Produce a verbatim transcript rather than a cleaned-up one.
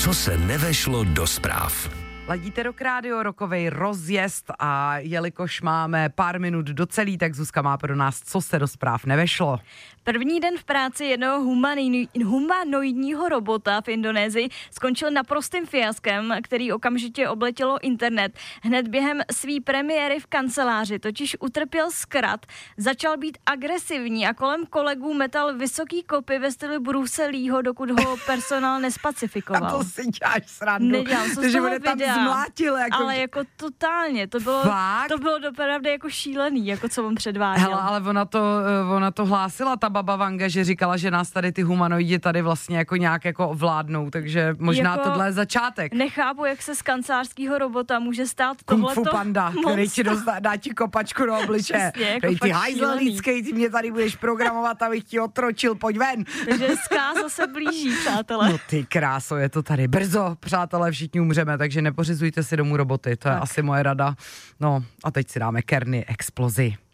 Co se nevešlo do zpráv. Ladíte Rock Radio, rokovej rozjezd a jelikož máme pár minut do celý, tak Zuzka má pro nás, co se do zpráv nevešlo. První den v práci jednoho humanoidního robota v Indonésii skončil naprostým fiaskem, který okamžitě obletělo internet. Hned během své premiéry v kanceláři totiž utrpěl zkrat, začal být agresivní a kolem kolegů metal vysoký kopy ve stylu Bruce Leeho, dokud ho personál nespacifikoval. A to si děláš srandu. Nedělám, co z toho videa. Zmlátil, jako... Ale jako totálně, to bylo, to bylo dopravdy jako šílený, jako co on předváděl. Hele, ale ona to, ona to hlásila, ta baba Vanga, že říkala, že nás tady ty humanoidi tady vlastně jako nějak jako ovládnou, takže možná jako tohle je začátek. Nechápu, jak se z kancelářského robota může stát tohleto. Kung Fu panda, který ti dostá, dá ti kopačku do obliče. Jako ty hajzl lidský, ty mě tady budeš programovat, abych ti otročil, pojď ven. Takže zkáza se blíží, přátelé. No ty kráso, je to tady brzo, přátelé, všichni umřeme, takže nepořizujte si domů roboty, to je tak asi moje rada. No a teď si dáme Kerny Explozi.